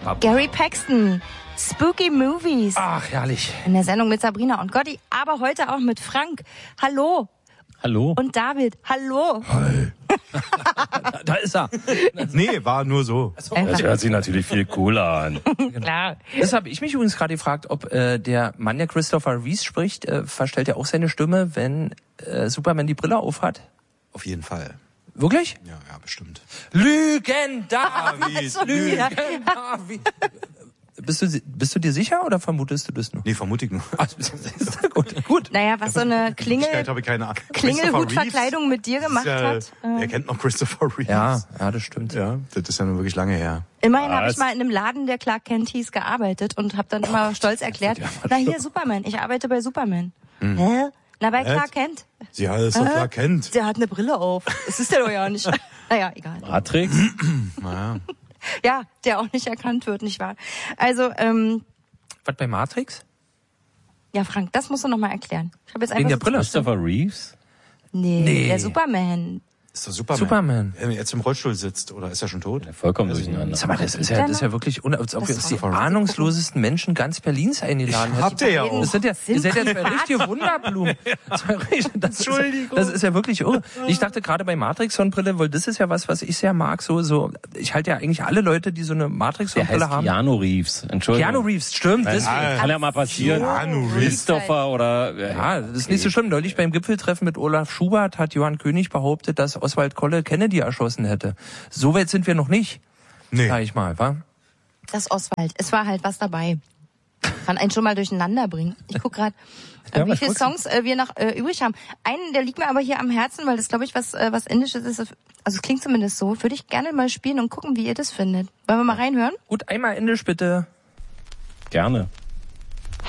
habe. Gary Paxton, Spooky Movies. Ach, herrlich. In der Sendung mit Sabrina und Gotti, aber heute auch mit Frank. Hallo. Hallo. Und David. Hallo. Hi. Da ist er. Nee, war nur so. Das hört sich natürlich viel cooler an. Klar. Das habe ich mich übrigens gerade gefragt, ob der Mann, der Christopher Reeve spricht, verstellt er auch seine Stimme, wenn Superman die Brille aufhat? Auf jeden Fall. Wirklich? Ja, bestimmt. Lügen, Schon wieder. Bist du dir sicher oder vermutest du das nur? Nee, vermute ich nur. Ach, gut. Naja, was so eine Habe ich keine Ahnung. Klingelhutverkleidung mit dir gemacht hat. Wer kennt noch Christopher Reeves? Ja, das stimmt. Ja, das ist ja nur wirklich lange her. Immerhin habe ich mal in einem Laden, der Clark Kent hieß, gearbeitet und habe dann immer stolz erklärt, na hier Superman, ich arbeite bei Superman. Hä? Na, bei Clark Kent. Sie heißt doch Clark Kent. Der hat eine Brille auf. Das ist der doch ja nicht. Naja, egal. Matrix? Naja. Ja, der auch nicht erkannt wird, nicht wahr? Also, Was bei Matrix? ja, Frank, das musst du noch mal erklären. Ich habe jetzt Wegen der einfach Brille? Christopher Reeves? Nee, der Superman. Ist doch Superman. Superman. Wenn er jetzt im Rollstuhl sitzt, oder ist er schon tot? Vollkommen durcheinander. Sag mal, das ist ja wirklich, als ob wir uns die ahnungslosesten Menschen ganz Berlins eingeladen hätten. Habt ihr ja auch. Das sind ja, ihr seid ja zwei richtige Wunderblumen. Entschuldigung. Das ist ja wirklich irre. Ich dachte gerade bei Matrix-Sonnenbrille, weil das ist ja was ich sehr mag, so, ich halte ja eigentlich alle Leute, die so eine Der Matrix-Sonnenbrille heißt haben. Keanu Reeves. Entschuldigung. Keanu Reeves, stimmt, deswegen. Kann ja mal passieren. Keanu Reeves. Christopher oder... Ja, das ist nicht so schlimm. Neulich beim Gipfeltreffen mit Olaf Schubert hat Johann König behauptet, dass Oswald Kolle Kennedy erschossen hätte. So weit sind wir noch nicht, sag ich mal, wa? Das Oswald. Es war halt was dabei. Kann einen schon mal durcheinander bringen. Ich guck gerade, Ja, wie was viele guckst du? Songs wir noch übrig haben. Einen, der liegt mir aber hier am Herzen, weil das, glaube ich, was Indisches ist. Also es klingt zumindest so. Würde ich gerne mal spielen und gucken, wie ihr das findet. Wollen wir mal reinhören? Gut, einmal Indisch bitte. Gerne.